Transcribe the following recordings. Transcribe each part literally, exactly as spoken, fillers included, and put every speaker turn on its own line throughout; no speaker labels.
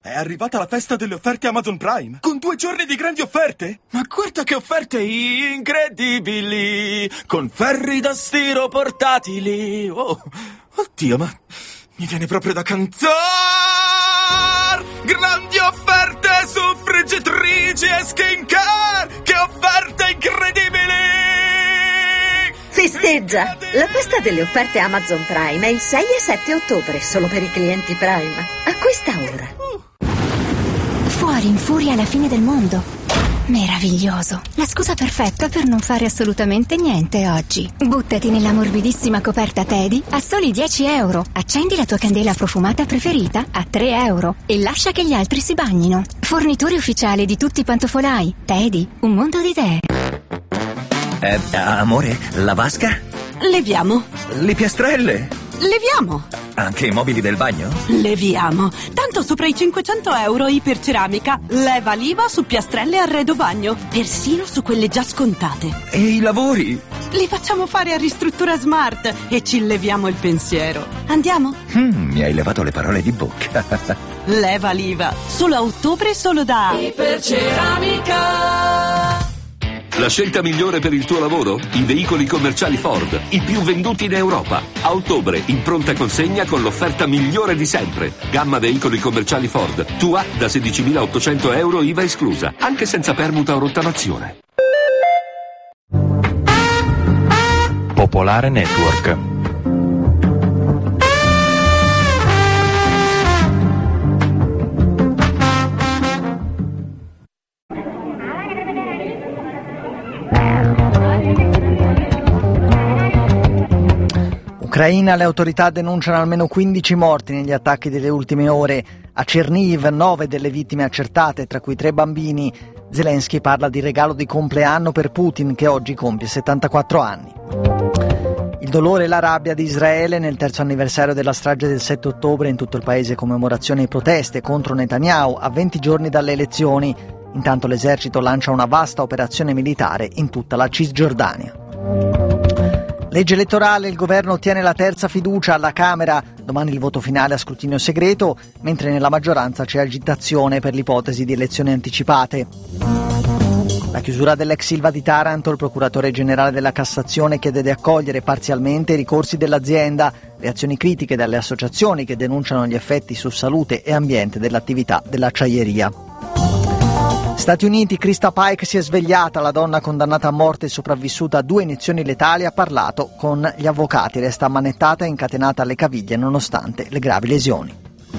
È arrivata la festa delle offerte Amazon Prime, con due giorni di grandi offerte. Ma guarda che offerte incredibili, con ferri da stiro portatili. Oh, oddio, ma mi viene proprio da cantare. Grandi offerte su friggitrici e skincare. Che offerte incredibili!
Festeggia! La festa delle offerte Amazon Prime è il sei e sette ottobre, solo per i clienti Prime. A questa ora.
Fuori in furia alla fine del mondo. Meraviglioso. La scusa perfetta per non fare assolutamente niente oggi. Buttati nella morbidissima coperta Teddy a soli dieci euro. Accendi la tua candela profumata preferita a tre euro e lascia che gli altri si bagnino. Fornitore ufficiale di tutti i pantofolai. Teddy, un mondo di idee.
Eh, amore, la vasca?
Leviamo.
Le piastrelle?
Leviamo.
Anche i mobili del bagno?
Leviamo. Tanto sopra i cinquecento euro Iperceramica. Leva l'I V A su piastrelle e arredo bagno. Persino su quelle già scontate.
E i lavori?
Li facciamo fare a Ristruttura Smart e ci leviamo il pensiero. Andiamo?
Mm, mi hai levato le parole di bocca.
Leva l'I V A. Solo a ottobre, solo da Iperceramica.
La scelta migliore per il tuo lavoro? I veicoli commerciali Ford, i più venduti in Europa. A ottobre, in pronta consegna con l'offerta migliore di sempre. Gamma veicoli commerciali Ford, tua da sedicimilaottocento euro I V A esclusa, anche senza permuta o rottamazione.
Popolare Network.
Ucraina, le autorità denunciano almeno quindici morti negli attacchi delle ultime ore. A Cherniv, nove delle vittime accertate, tra cui tre bambini. Zelensky parla di regalo di compleanno per Putin, che oggi compie settantaquattro anni. Il dolore e la rabbia di Israele nel terzo anniversario della strage del sette ottobre, in tutto il paese commemorazioni e proteste contro Netanyahu a venti giorni dalle elezioni. Intanto l'esercito lancia una vasta operazione militare in tutta la Cisgiordania. Legge elettorale, il governo ottiene la terza fiducia alla Camera, domani il voto finale a scrutinio segreto, mentre nella maggioranza c'è agitazione per l'ipotesi di elezioni anticipate. La chiusura dell'ex Ilva di Taranto, il procuratore generale della Cassazione chiede di accogliere parzialmente i ricorsi dell'azienda, reazioni critiche dalle associazioni che denunciano gli effetti su salute e ambiente dell'attività dell'acciaieria. Stati Uniti, Krista Pike si è svegliata, la donna condannata a morte e sopravvissuta a due iniezioni letali ha parlato con gli avvocati, resta ammanettata e incatenata alle caviglie nonostante le gravi lesioni.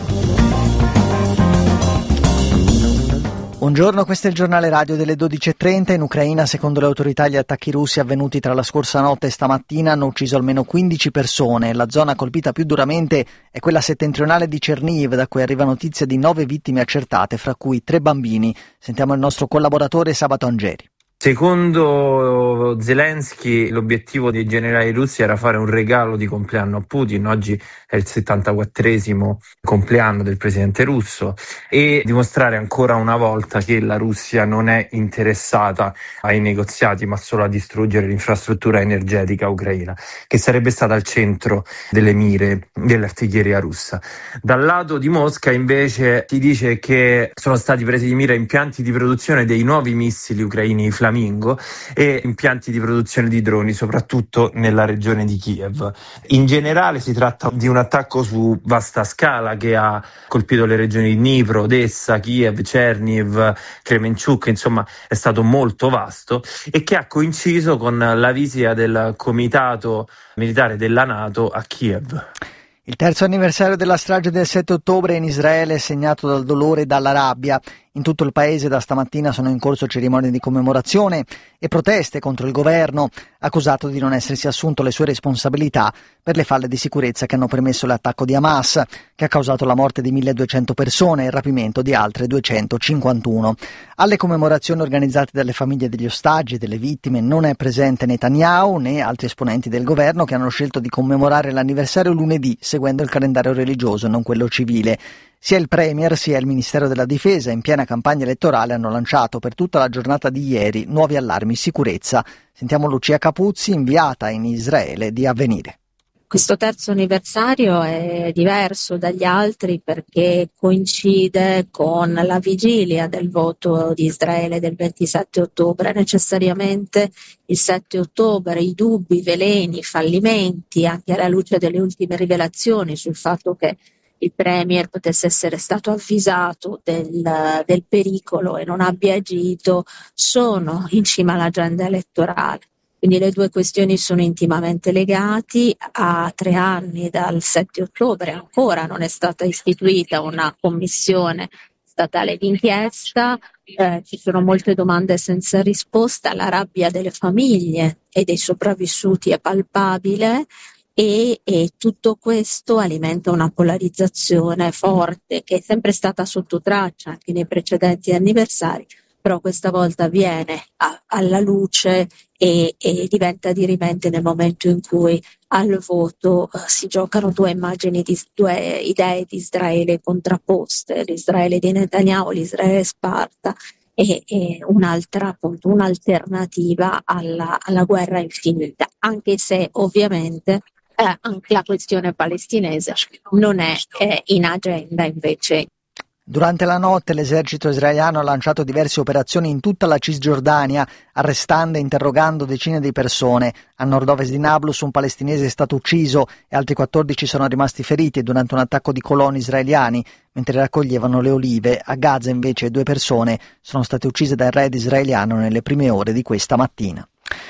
Buongiorno, questo è il giornale radio delle dodici e trenta. In Ucraina, secondo le autorità, gli attacchi russi avvenuti tra la scorsa notte e stamattina hanno ucciso almeno quindici persone. La zona colpita più duramente è quella settentrionale di Cherniv, da cui arriva notizia di nove vittime accertate, fra cui tre bambini. Sentiamo il nostro collaboratore Sabato Angeri.
Secondo Zelensky l'obiettivo dei generali russi era fare un regalo di compleanno a Putin, oggi è il settantaquattresimo compleanno del presidente russo, e dimostrare ancora una volta che la Russia non è interessata ai negoziati ma solo a distruggere l'infrastruttura energetica ucraina, che sarebbe stata al centro delle mire dell'artiglieria russa. Dal lato di Mosca invece si dice che sono stati presi di mira impianti di produzione dei nuovi missili ucraini Flamingo e impianti di produzione di droni, soprattutto nella regione di Kiev. In generale si tratta di un attacco su vasta scala che ha colpito le regioni di Dnipro, Odessa, Kiev, Cherniv, Kremenchuk, insomma è stato molto vasto, e che ha coinciso con la visita del comitato militare della NATO a Kiev.
Il terzo anniversario della strage del sette ottobre in Israele è segnato dal dolore e dalla rabbia. In tutto il paese da stamattina sono in corso cerimonie di commemorazione e proteste contro il governo, accusato di non essersi assunto le sue responsabilità per le falle di sicurezza che hanno permesso l'attacco di Hamas, che ha causato la morte di milleduecento persone e il rapimento di altre duecentocinquantuno. Alle commemorazioni organizzate dalle famiglie degli ostaggi e delle vittime non è presente Netanyahu né altri esponenti del governo, che hanno scelto di commemorare l'anniversario lunedì, seguendo il calendario religioso e non quello civile. Sia il Premier sia il Ministero della Difesa in piena campagna elettorale hanno lanciato per tutta la giornata di ieri nuovi allarmi sicurezza. Sentiamo Lucia Capuzzi, inviata in Israele di Avvenire.
Questo terzo anniversario è diverso dagli altri perché coincide con la vigilia del voto di Israele del ventisette ottobre. Necessariamente il sette ottobre i dubbi, veleni, i fallimenti, anche alla luce delle ultime rivelazioni sul fatto che il premier potesse essere stato avvisato del, del pericolo e non abbia agito, sono in cima all'agenda elettorale. Quindi le due questioni sono intimamente legate. A tre anni dal sette ottobre ancora non è stata istituita una commissione statale d'inchiesta, eh, ci sono molte domande senza risposta, la rabbia delle famiglie e dei sopravvissuti è palpabile e, e tutto questo alimenta una polarizzazione forte che è sempre stata sotto traccia anche nei precedenti anniversari, però questa volta viene a, alla luce e, e diventa dirimente nel momento in cui al voto uh, si giocano due immagini, di, due idee di Israele contrapposte, l'Israele di Netanyahu, l'Israele Sparta e, e un'altra, appunto, un'alternativa alla, alla guerra infinita, anche se ovviamente eh, anche la questione palestinese non è eh, in agenda invece.
Durante la notte l'esercito israeliano ha lanciato diverse operazioni in tutta la Cisgiordania, arrestando e interrogando decine di persone. A nord-ovest di Nablus un palestinese è stato ucciso e altri quattordici sono rimasti feriti durante un attacco di coloni israeliani mentre raccoglievano le olive. A Gaza invece due persone sono state uccise dal raid israeliano nelle prime ore di questa mattina.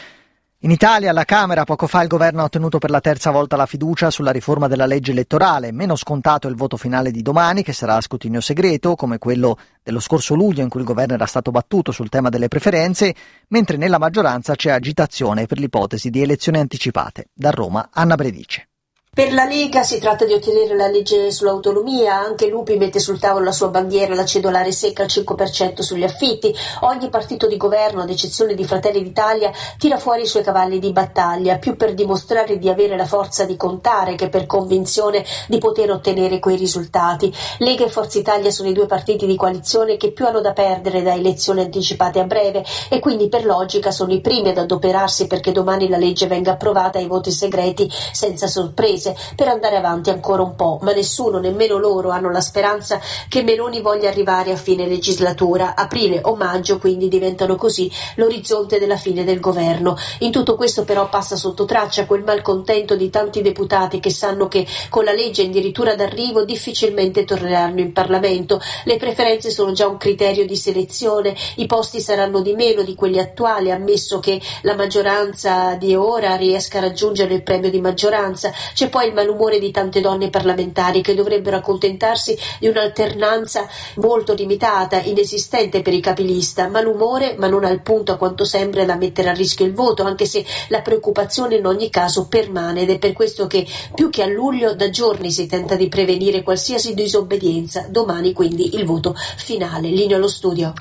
In Italia, alla Camera, poco fa il governo ha ottenuto per la terza volta la fiducia sulla riforma della legge elettorale. Meno scontato è il voto finale di domani, che sarà a scrutinio segreto, come quello dello scorso luglio in cui il governo era stato battuto sul tema delle preferenze, mentre nella maggioranza c'è agitazione per l'ipotesi di elezioni anticipate. Da Roma, Anna Bredice.
Per la Lega si tratta di ottenere la legge sull'autonomia, anche Lupi mette sul tavolo la sua bandiera, la cedolare secca al cinque per cento sugli affitti. Ogni partito di governo, ad eccezione di Fratelli d'Italia, tira fuori i suoi cavalli di battaglia, più per dimostrare di avere la forza di contare che per convinzione di poter ottenere quei risultati. Lega e Forza Italia sono i due partiti di coalizione che più hanno da perdere da elezioni anticipate a breve e quindi per logica sono i primi ad adoperarsi perché domani la legge venga approvata ai voti segreti senza sorprese, per andare avanti ancora un po', ma nessuno, nemmeno loro, hanno la speranza che Meloni voglia arrivare a fine legislatura. Aprile o maggio quindi diventano così l'orizzonte della fine del governo. In tutto questo però passa sotto traccia quel malcontento di tanti deputati che sanno che con la legge addirittura d'arrivo difficilmente torneranno in Parlamento. Le preferenze sono già un criterio di selezione, i posti saranno di meno di quelli attuali, ammesso che la maggioranza di ora riesca a raggiungere il premio di maggioranza. C'è poi il malumore di tante donne parlamentari che dovrebbero accontentarsi di un'alternanza molto limitata, inesistente per i capilista. Malumore, ma non al punto a quanto sembra da mettere a rischio il voto, anche se la preoccupazione in ogni caso permane ed è per questo che più che a luglio da giorni si tenta di prevenire qualsiasi disobbedienza. Domani quindi il voto finale. Linea allo studio.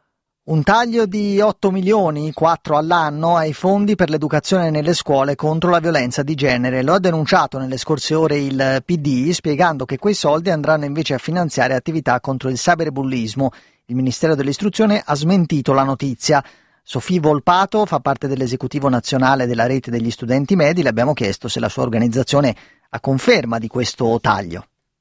Un taglio di otto milioni, quattro all'anno, ai fondi per l'educazione nelle scuole contro la violenza di genere. Lo ha denunciato nelle scorse ore il P D, spiegando che quei soldi andranno invece a finanziare attività contro il cyberbullismo. Il Ministero dell'Istruzione ha smentito la notizia. Sofì Volpato fa parte dell'esecutivo nazionale della rete degli studenti medi. Le abbiamo chiesto se la sua organizzazione ha conferma di questo taglio.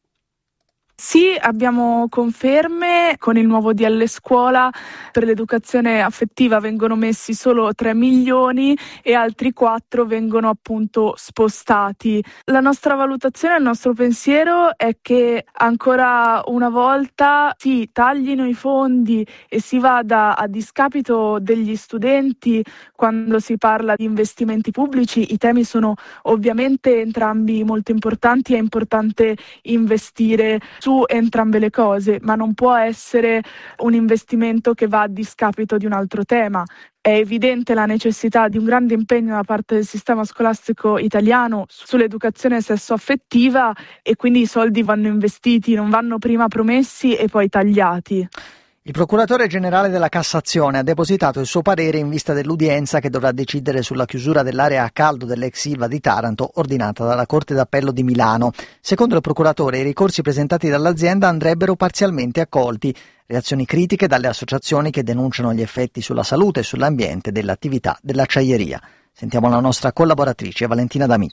Sì, abbiamo conferme. Con il nuovo D L Scuola per l'educazione affettiva vengono messi solo tre milioni e altri quattro vengono appunto spostati. La nostra valutazione, il nostro pensiero è che ancora una volta si taglino i fondi e si vada a discapito degli studenti quando si parla di investimenti pubblici. I temi sono ovviamente entrambi molto importanti, è importante investire su entrambe le cose, ma non può essere un investimento che va a discapito di un altro tema. È evidente la necessità di un grande impegno da parte del sistema scolastico italiano sull'educazione sessuaffettiva e quindi i soldi vanno investiti, non vanno prima promessi e poi tagliati.
Il procuratore generale della Cassazione ha depositato il suo parere in vista dell'udienza che dovrà decidere sulla chiusura dell'area a caldo dell'ex Ilva di Taranto ordinata dalla Corte d'Appello di Milano. Secondo il procuratore, i ricorsi presentati dall'azienda andrebbero parzialmente accolti. Reazioni critiche dalle associazioni che denunciano gli effetti sulla salute e sull'ambiente dell'attività dell'acciaieria. Sentiamo la nostra collaboratrice Valentina D'Amico.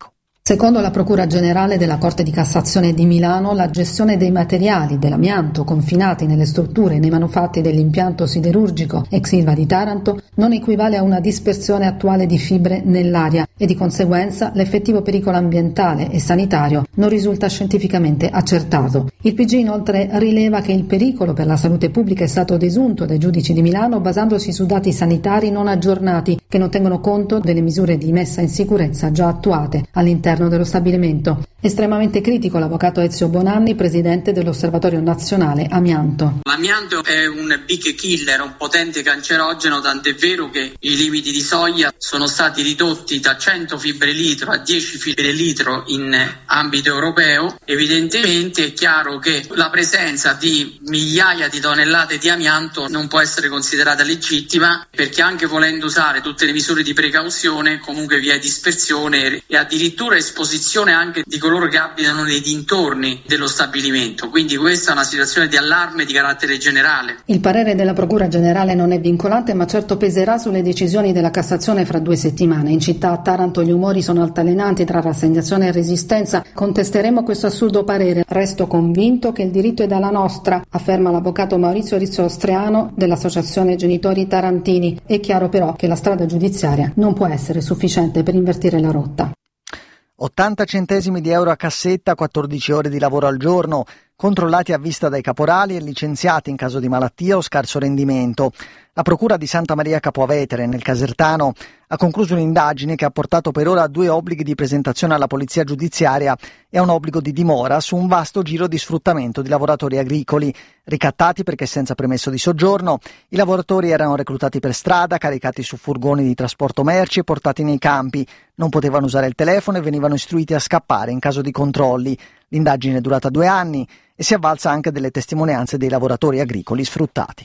Secondo la Procura Generale della Corte di Cassazione di Milano, la gestione dei materiali dell'amianto confinati nelle strutture e nei manufatti dell'impianto siderurgico ex Ilva di Taranto non equivale a una dispersione attuale di fibre nell'aria e di conseguenza l'effettivo pericolo ambientale e sanitario non risulta scientificamente accertato. Il P G inoltre rileva che il pericolo per la salute pubblica è stato desunto dai giudici di Milano basandosi su dati sanitari non aggiornati che non tengono conto delle misure di messa in sicurezza già attuate all'interno dello stabilimento. Estremamente critico l'avvocato Ezio Bonanni, presidente dell'Osservatorio Nazionale Amianto.
L'amianto è un big killer, un potente cancerogeno, tant'è vero che i limiti di soglia sono stati ridotti da cento fibre litro a dieci fibre litro in ambito europeo. Evidentemente è chiaro che la presenza di migliaia di tonnellate di amianto non può essere considerata legittima, perché anche volendo usare tutte le misure di precauzione comunque vi è dispersione e addirittura esposizione anche di coloro che abitano nei dintorni dello stabilimento, quindi questa è una situazione di allarme di carattere generale.
Il parere della Procura Generale non è vincolante, ma certo peserà sulle decisioni della Cassazione fra due settimane. In città a Taranto gli umori sono altalenanti tra rassegnazione e resistenza. Contesteremo questo assurdo parere. Resto convinto che il diritto è dalla nostra, afferma l'avvocato Maurizio Rizzo Ostriano dell'Associazione Genitori Tarantini. È chiaro però che la strada giudiziaria non può essere sufficiente per invertire la rotta.
ottanta centesimi di euro a cassetta, quattordici ore di lavoro al giorno, controllati a vista dai caporali e licenziati in caso di malattia o scarso rendimento. La Procura di Santa Maria Capua Vetere, nel Casertano, ha concluso un'indagine che ha portato per ora a due obblighi di presentazione alla Polizia Giudiziaria e a un obbligo di dimora su un vasto giro di sfruttamento di lavoratori agricoli, ricattati perché senza permesso di soggiorno. I lavoratori erano reclutati per strada, caricati su furgoni di trasporto merci e portati nei campi. Non potevano usare il telefono e venivano istruiti a scappare in caso di controlli. L'indagine è durata due anni e si avvalsa anche delle testimonianze dei lavoratori agricoli sfruttati.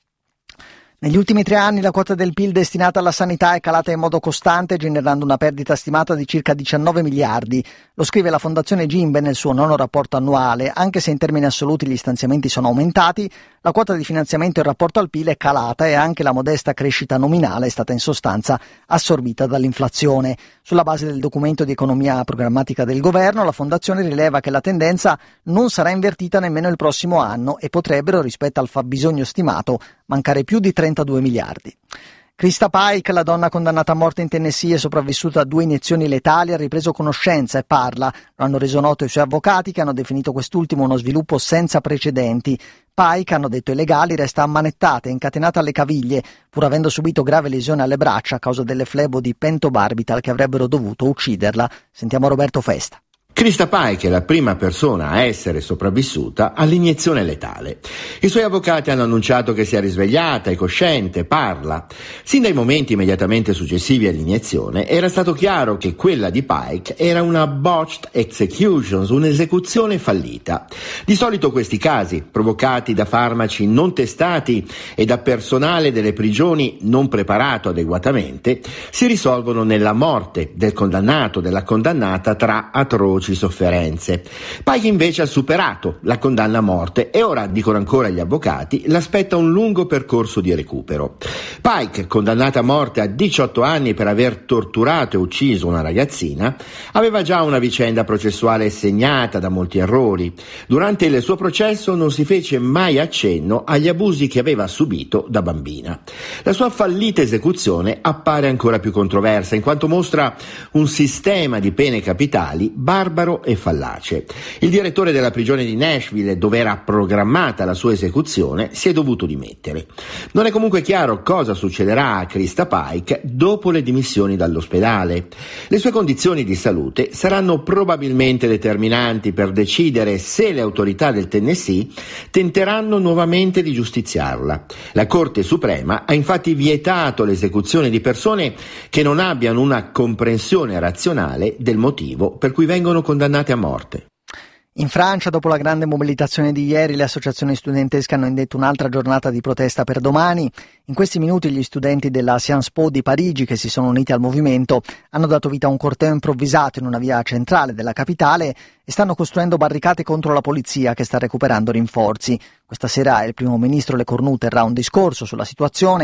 Negli ultimi tre anni la quota del P I L destinata alla sanità è calata in modo costante, generando una perdita stimata di circa diciannove miliardi. Lo scrive la Fondazione Gimbe nel suo nono rapporto annuale. Anche se in termini assoluti gli stanziamenti sono aumentati, la quota di finanziamento in rapporto al P I L è calata e anche la modesta crescita nominale è stata in sostanza assorbita dall'inflazione. Sulla base del documento di economia programmatica del governo, la Fondazione rileva che la tendenza non sarà invertita nemmeno il prossimo anno e potrebbero, rispetto al fabbisogno stimato, mancare più di trentadue miliardi. Krista Pike, la donna condannata a morte in Tennessee e sopravvissuta a due iniezioni letali, ha ripreso conoscenza e parla. Lo hanno reso noto i suoi avvocati, che hanno definito quest'ultimo uno sviluppo senza precedenti. Pike, hanno detto i legali, resta ammanettata e incatenata alle caviglie, pur avendo subito grave lesione alle braccia a causa delle flebo di pentobarbital che avrebbero dovuto ucciderla. Sentiamo Roberto Festa.
Krista Pike è la prima persona a essere sopravvissuta all'iniezione letale. I suoi avvocati hanno annunciato che si è risvegliata, è cosciente, parla. Sin dai momenti immediatamente successivi all'iniezione era stato chiaro che quella di Pike era una botched execution, un'esecuzione fallita. Di solito questi casi, provocati da farmaci non testati e da personale delle prigioni non preparato adeguatamente, si risolvono nella morte del condannato, della condannata, tra atroci sofferenze. Pike invece ha superato la condanna a morte e ora, dicono ancora gli avvocati, l'aspetta un lungo percorso di recupero. Pike, condannata a morte a diciotto anni per aver torturato e ucciso una ragazzina, aveva già una vicenda processuale segnata da molti errori. Durante il suo processo non si fece mai accenno agli abusi che aveva subito da bambina. La sua fallita esecuzione appare ancora più controversa, in quanto mostra un sistema di pene capitali barbaro e fallace. Il direttore della prigione di Nashville, dove era programmata la sua esecuzione, si è dovuto dimettere. Non è comunque chiaro cosa succederà a Krista Pike dopo le dimissioni dall'ospedale. Le sue condizioni di salute saranno probabilmente determinanti per decidere se le autorità del Tennessee tenteranno nuovamente di giustiziarla. La Corte Suprema ha infatti vietato l'esecuzione di persone che non abbiano una comprensione razionale del motivo per cui vengono condannate a morte.
In Francia, dopo la grande mobilitazione di ieri, le associazioni studentesche hanno indetto un'altra giornata di protesta per domani. In questi minuti gli studenti della Sciences Po di Parigi, che si sono uniti al movimento, hanno dato vita a un corteo improvvisato in una via centrale della capitale e stanno costruendo barricate contro la polizia, che sta recuperando rinforzi. Questa sera il primo ministro Le Cornu terrà un discorso sulla situazione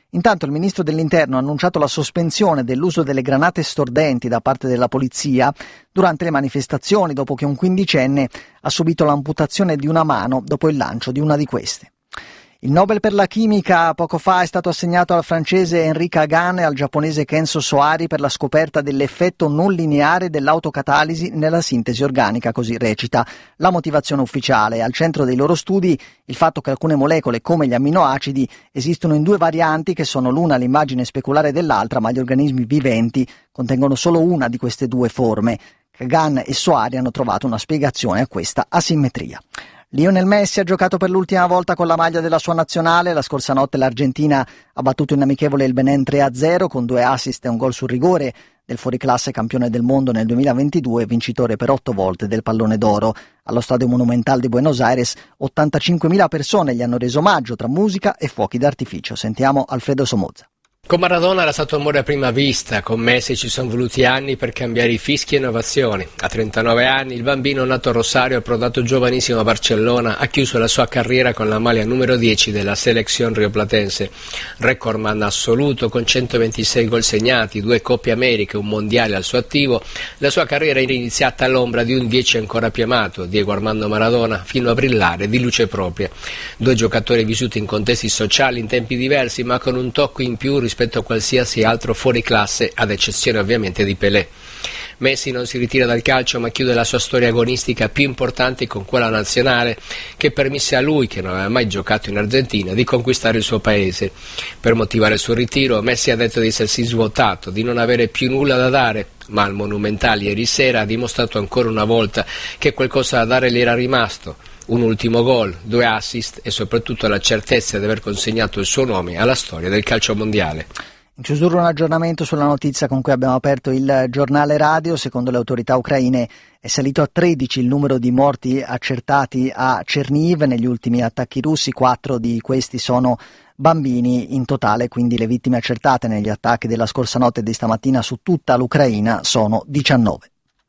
Intanto il ministro dell'Interno ha annunciato la sospensione dell'uso delle granate stordenti da parte della polizia durante le manifestazioni, dopo che un quindicenne ha subito l'amputazione di una mano dopo il lancio di una di queste. Il Nobel per la chimica poco fa è stato assegnato al francese Henri Kagan e al giapponese Kenzo Sohari per la scoperta dell'effetto non lineare dell'autocatalisi nella sintesi organica, così recita la motivazione ufficiale. Al centro dei loro studi il fatto che alcune molecole, come gli amminoacidi, esistono in due varianti che sono l'una l'immagine speculare dell'altra, ma gli organismi viventi contengono solo una di queste due forme. Kagan e Sohari hanno trovato una spiegazione a questa asimmetria. Lionel Messi ha giocato per l'ultima volta con la maglia della sua nazionale. La scorsa notte l'Argentina ha battuto in amichevole il Benin tre a zero con due assist e un gol sul rigore del fuoriclasse campione del mondo nel duemilaventidue, vincitore per otto volte del pallone d'oro. Allo Stadio Monumental di Buenos Aires ottantacinquemila persone gli hanno reso omaggio tra musica e fuochi d'artificio. Sentiamo Alfredo Somoza.
Con Maradona era stato amore a prima vista, con Messi ci sono voluti anni per cambiare i fischi e innovazioni. A trentanove anni il bambino nato a Rosario, approdato giovanissimo a Barcellona, ha chiuso la sua carriera con la maglia numero dieci della Selección rioplatense. Recordman assoluto con centoventisei gol segnati, due Coppe Americhe, un mondiale al suo attivo. La sua carriera era iniziata all'ombra di un dieci ancora più amato, Diego Armando Maradona, fino a brillare di luce propria. Due giocatori vissuti in contesti sociali in tempi diversi, ma con un tocco in più rispetto rispetto a qualsiasi altro fuoriclasse, ad eccezione ovviamente di Pelé. Messi non si ritira dal calcio, ma chiude la sua storia agonistica più importante con quella nazionale, che permise a lui, che non aveva mai giocato in Argentina, di conquistare il suo paese. Per motivare il suo ritiro, Messi ha detto di essersi svuotato, di non avere più nulla da dare, ma al Monumental ieri sera ha dimostrato ancora una volta che qualcosa da dare gli era rimasto. Un ultimo gol, due assist e soprattutto la certezza di aver consegnato il suo nome alla storia del calcio mondiale.
In chiusura un aggiornamento sulla notizia con cui abbiamo aperto il giornale radio. Secondo le autorità ucraine è salito a tredici il numero di morti accertati a Chernihiv negli ultimi attacchi russi, quattro di questi sono bambini. In totale quindi le vittime accertate negli attacchi della scorsa notte e di stamattina su tutta l'Ucraina sono diciannove.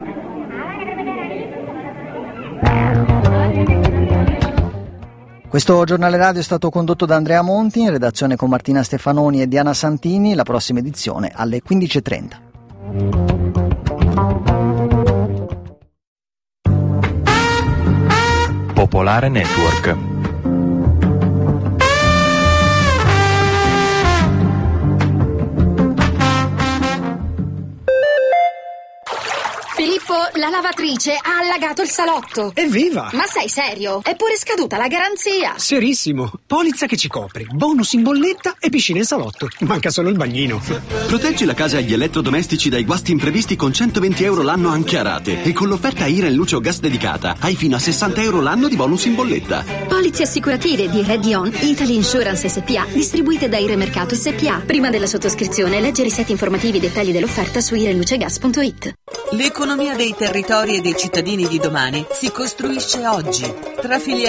Questo giornale radio è stato condotto da Andrea Monti, in redazione con Martina Stefanoni e Diana Santini. La prossima edizione alle quindici e trenta.
Popolare Network.
Filippo, la lavatrice ha allagato il salotto.
Evviva!
Ma sei serio? È pure scaduta la garanzia.
Serissimo. Polizza che ci copre, bonus in bolletta e piscina in salotto. Manca solo il bagnino.
Proteggi la casa e gli elettrodomestici dai guasti imprevisti con centoventi euro l'anno anche a rate. E con l'offerta Iren Luce o Gas dedicata hai fino a sessanta euro l'anno di bonus in bolletta.
Polizze assicurative di Redion Italy Insurance S P A, distribuite da Ire Mercato S P A. Prima della sottoscrizione leggere i siti informativi e dettagli dell'offerta su irenlucegas punto it.
L'economia dei territori e dei cittadini di domani si costruisce oggi. Tra filiali